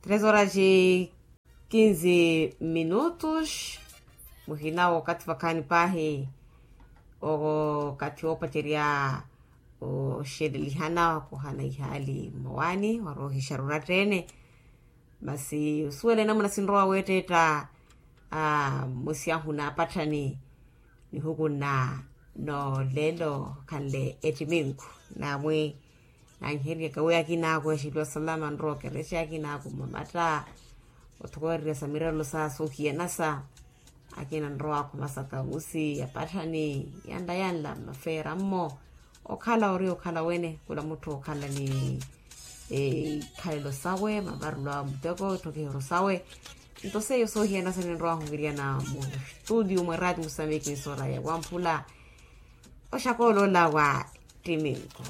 3 horas e 15 minutos. Muhina wakati vakani pahe o kati opateria o shedelihana kuhana ihali mwani warohi sharura trene. Basi usuele namuna sinroa weteta musiahu na patani ni huku na no lelo kanle etiminku na mwe na nhiri kawe akina ko shilwa salama nro keresha akina ko mamata otukore samira lo sa sokia nasa akina nro ako masaka usi ya patani yanda yanla mafera mo okala ori okala wene kula mutu okala ni kalelo sawe mabarlo mtego toke rosawe. Entonces yo soy en hacer rojo ngiriana mu studio mu radio musameki sora ya wampula oshakolo la wa timinko.